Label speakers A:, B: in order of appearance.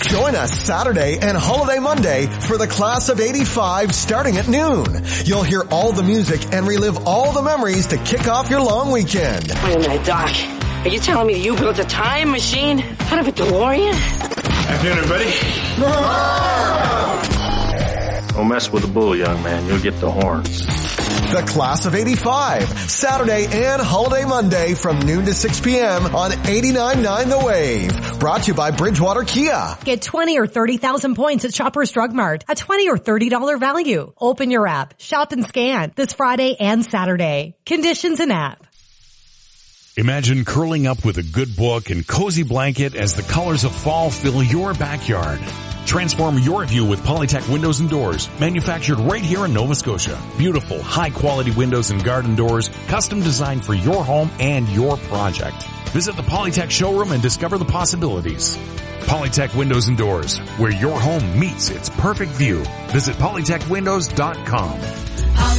A: Join us Saturday and Holiday Monday for the Class of 85 starting at noon. You'll hear all the music and relive all the memories to kick off your long weekend.
B: Wait a minute, Doc. Are you telling me that you built a time machine out of a DeLorean?
C: Afternoon, everybody. Don't mess with the bull, young man. You'll get the horns.
A: The Class of 85, Saturday and Holiday Monday from noon to 6 p.m. on 89.9 The Wave. Brought to you by Bridgewater Kia.
D: Get 20 or 30,000 points at Shoppers Drug Mart. A $20 or $30 value. Open your app, shop and scan this Friday and Saturday. Conditions and app.
E: Imagine curling up with a good book and cozy blanket as the colors of fall fill your backyard. Transform your view with Polytech Windows and Doors, manufactured right here in Nova Scotia. Beautiful, high-quality windows and garden doors, custom designed for your home and your project. Visit the Polytech showroom and discover the possibilities. Polytech Windows and Doors, where your home meets its perfect view. Visit polytechwindows.com.